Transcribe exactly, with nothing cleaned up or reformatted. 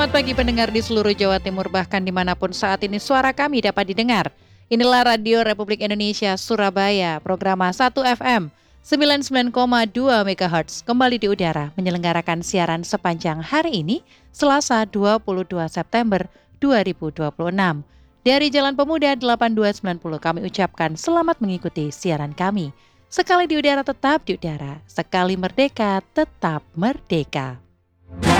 Selamat pagi pendengar di seluruh Jawa Timur, bahkan dimanapun saat ini suara kami dapat didengar. Inilah Radio Republik Indonesia Surabaya, program satu F M sembilan puluh sembilan koma dua megahertz kembali di udara menyelenggarakan siaran sepanjang hari ini, Selasa dua puluh dua September dua ribu dua puluh enam. Dari Jalan Pemuda delapan dua sembilan nol kami ucapkan selamat mengikuti siaran kami. Sekali di udara tetap di udara, sekali merdeka tetap merdeka.